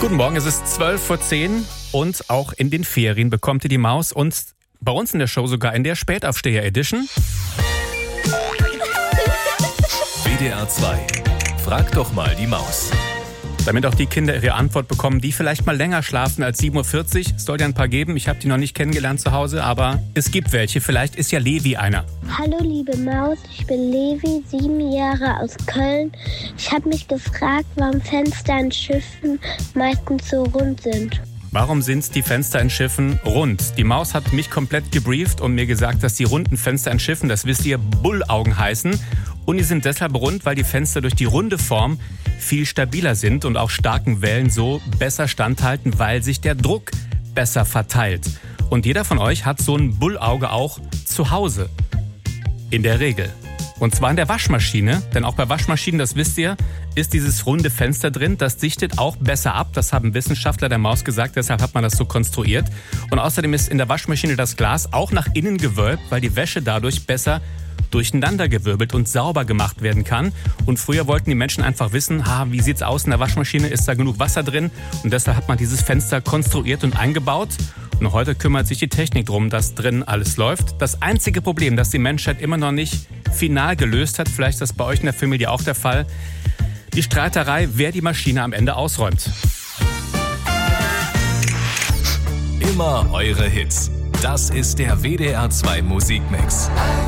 Guten Morgen, es ist 12:10 und auch in den Ferien bekommt ihr die Maus und bei uns in der Show sogar in der Spätaufsteher-Edition. WDR 2. Frag doch mal die Maus. Damit auch die Kinder ihre Antwort bekommen, die vielleicht mal länger schlafen als 7:40 Uhr. Es soll ja ein paar geben, ich habe die noch nicht kennengelernt zu Hause, aber es gibt welche. Vielleicht ist ja Levi einer. Hallo liebe Maus, ich bin Levi, 7 Jahre aus Köln. Ich habe mich gefragt, warum Fenster in Schiffen meistens so rund sind. Warum sind die Fenster in Schiffen rund? Die Maus hat mich komplett gebrieft und mir gesagt, dass die runden Fenster in Schiffen, das wisst ihr, Bullaugen heißen. Und die sind deshalb rund, weil die Fenster durch die runde Form viel stabiler sind und auch starken Wellen so besser standhalten, weil sich der Druck besser verteilt. Und jeder von euch hat so ein Bullauge auch zu Hause. In der Regel. Und zwar in der Waschmaschine, denn auch bei Waschmaschinen, das wisst ihr, ist dieses runde Fenster drin. Das dichtet auch besser ab. Das haben Wissenschaftler der Maus gesagt, deshalb hat man das so konstruiert. Und außerdem ist in der Waschmaschine das Glas auch nach innen gewölbt, weil die Wäsche dadurch besser durcheinandergewirbelt und sauber gemacht werden kann. Und früher wollten die Menschen einfach wissen, wie sieht's aus in der Waschmaschine, ist da genug Wasser drin? Und deshalb hat man dieses Fenster konstruiert und eingebaut. Und heute kümmert sich die Technik darum, dass drin alles läuft. Das einzige Problem, das die Menschheit immer noch nicht final gelöst hat, vielleicht ist das bei euch in der Familie auch der Fall, die Streiterei, wer die Maschine am Ende ausräumt. Immer eure Hits. Das ist der WDR 2 Musikmix.